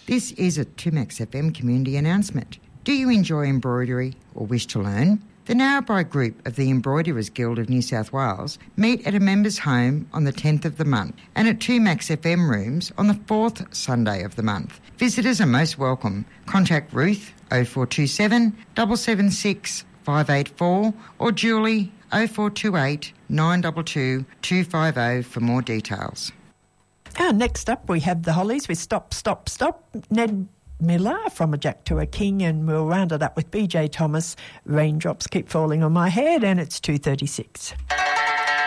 This is a 2Max FM community announcement. Do you enjoy embroidery or wish to learn? The Narrabri Group of the Embroiderers Guild of New South Wales meet at a members' home on the 10th of the month and at 2Max FM rooms on the 4th Sunday of the month. Visitors are most welcome. Contact Ruth 0427 776 584 or Julie 0428 922 250 for more details. Next up we have the Hollies with Stop, Stop, Stop. Ned Miller from A Jack to a King, and we'll round it up with BJ Thomas. Raindrops Keep Falling on My Head, and it's 2:36.